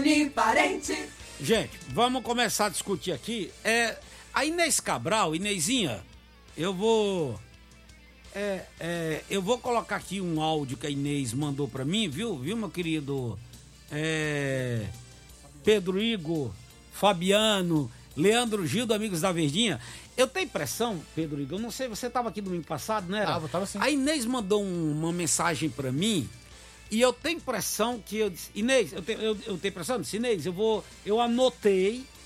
Parente. Gente, vamos começar a discutir aqui. A Inês Cabral, Inezinha, eu vou colocar aqui um áudio que a Inês mandou pra mim, viu, meu querido Pedro Igor, Fabiano, Leandro Gil, do Amigos da Verdinha. Eu tenho impressão, Pedro Igor, eu não sei, você estava aqui domingo passado, né? Tava sim. A Inês mandou uma mensagem pra mim e eu tenho impressão que eu disse, Inês, eu tenho impressão, eu disse, Inês, eu anotei